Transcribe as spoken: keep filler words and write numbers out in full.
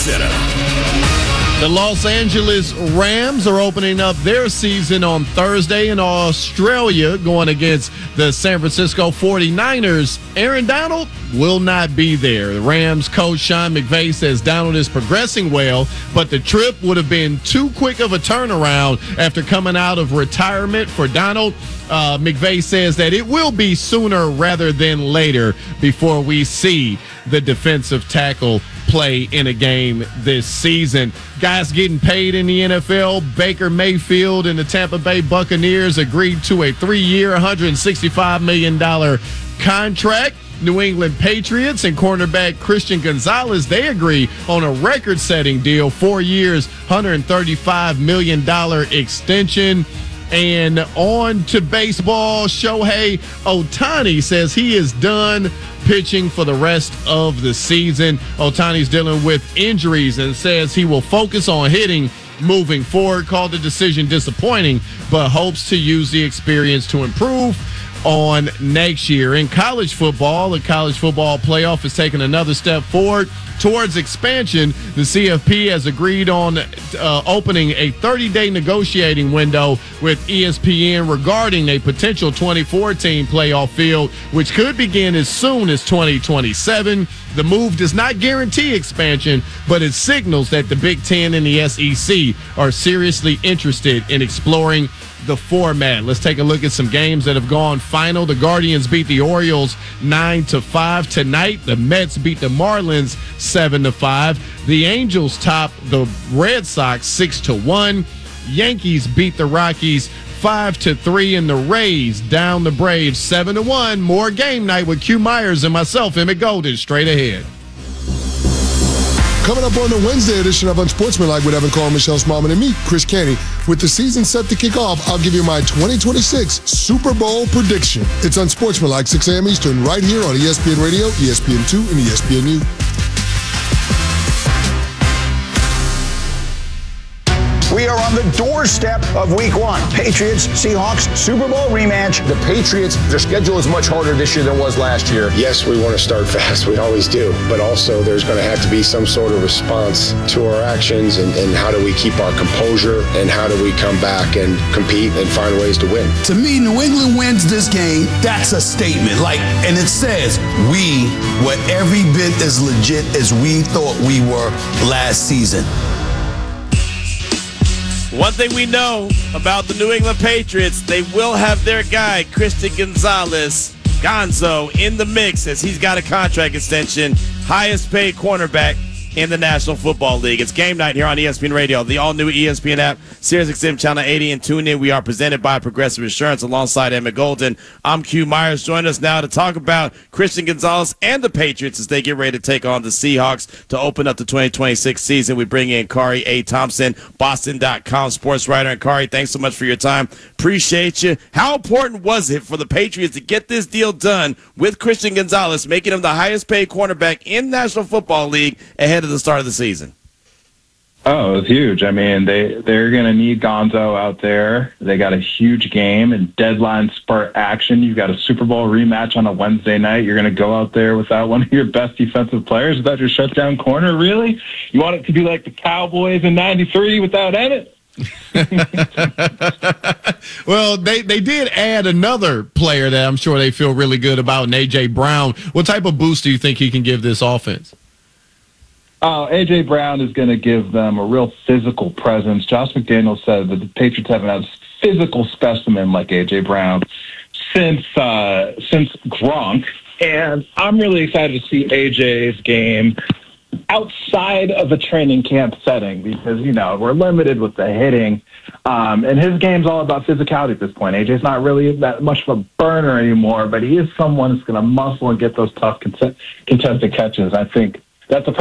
Center. The Los Angeles Rams are opening up their season on Thursday in Australia, going against the San Francisco forty-niners. Aaron Donald will not be there. The Rams coach Sean McVay says Donald is progressing well, but the trip would have been too quick of a turnaround after coming out of retirement for Donald. Uh, McVay says that it will be sooner rather than later before we see the defensive tackle play in a game this season. Guys getting paid in the N F L. Baker Mayfield and the Tampa Bay Buccaneers agreed to a three-year, one hundred sixty-five million dollars contract. New England Patriots and cornerback Christian Gonzalez, they agree on a record-setting deal, four years, one hundred thirty-five million dollars extension. And on to baseball, Shohei Ohtani says he is done pitching for the rest of the season. Ohtani's dealing with injuries and says he will focus on hitting moving forward. Called the decision disappointing, but hopes to use the experience to improve on next year. In college football, the college football playoff is taking another step forward towards expansion. The C F P has agreed on uh, opening a thirty-day negotiating window with E S P N regarding a potential twenty fourteen playoff field, which could begin as soon as twenty twenty-seven. The move does not guarantee expansion, but it signals that the Big Ten and the S E C are seriously interested in exploring the format. Let's take a look at some games that have gone final. The Guardians beat the Orioles nine to five tonight. The Mets beat the Marlins seven to five. The Angels top the Red Sox six to one. Yankees beat the Rockies five to three, and the Rays down the Braves seven to one. More game night with Q Myers and myself, Emmett Golden, straight ahead. Coming up on the Wednesday edition of Unsportsmanlike with Evan Cole, Michelle Smallman, and me, Chris Canty. With the season set to kick off, I'll give you my twenty twenty-six Super Bowl prediction. It's Unsportsmanlike, six a.m. Eastern, right here on E S P N Radio, E S P N two, and E S P N U. We are on the doorstep of week one. Patriots, Seahawks, Super Bowl rematch. The Patriots, their schedule is much harder this year than it was last year. Yes, we want to start fast. We always do. But also there's going to have to be some sort of response to our actions, and, and how do we keep our composure, and how do we come back and compete and find ways to win. To me, New England wins this game. That's a statement. Like, and it says we were every bit as legit as we thought we were last season. One thing we know about the New England Patriots, they will have their guy, Christian Gonzalez, Gonzo, in the mix as he's got a contract extension, highest paid cornerback in the National Football League. It's game night here on E S P N Radio, the all-new E S P N app, Sirius X M Channel eighty, and tune in. We are presented by Progressive Insurance alongside Emmett Golden. I'm Q Myers. Join us now to talk about Christian Gonzalez and the Patriots as they get ready to take on the Seahawks to open up the twenty twenty-six season. We bring in Kari A. Thompson, Boston dot com sports writer. And Kari, thanks so much for your time. Appreciate you. How important was it for the Patriots to get this deal done with Christian Gonzalez, making him the highest paid cornerback in National Football League ahead of the start of the season? Oh, it was huge. I mean, they, they're going to need Gonzo out there. They got a huge game and deadline spurt action. You've got a Super Bowl rematch on a Wednesday night. You're going to go out there without one of your best defensive players, without your shutdown corner, really? You want it to be like the Cowboys in ninety-three without Emmett? Well, they, they did add another player that I'm sure they feel really good about, in A J. Brown. What type of boost do you think he can give this offense? Uh, A J. Brown is going to give them a real physical presence. Josh McDaniels said that the Patriots haven't had a physical specimen like A J. Brown since uh, since Gronk. And I'm really excited to see A J's game outside of a training camp setting because, you know, we're limited with the hitting. Um, and his game's all about physicality at this point. A J's not really that much of a burner anymore, but he is someone that's going to muscle and get those tough contested catches. I think that's a